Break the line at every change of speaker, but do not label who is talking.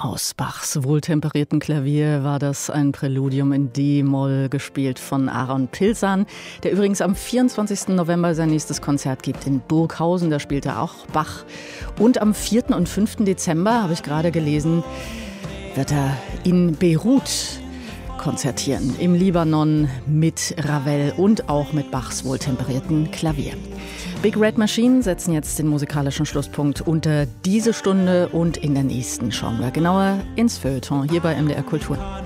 Aus Bachs wohltemperierten Klavier war das ein Präludium in D-Moll, gespielt von Aaron Pilsan, der übrigens am 24. November sein nächstes Konzert gibt in Burghausen. Da spielt er auch Bach. Und am 4. und 5. Dezember, habe ich gerade gelesen, wird er in Beirut konzertieren, im Libanon mit Ravel und auch mit Bachs wohltemperierten Klavier. Big Red Machine setzen jetzt den musikalischen Schlusspunkt unter diese Stunde und in der nächsten schauen wir genauer ins Feuilleton hier bei MDR Kultur.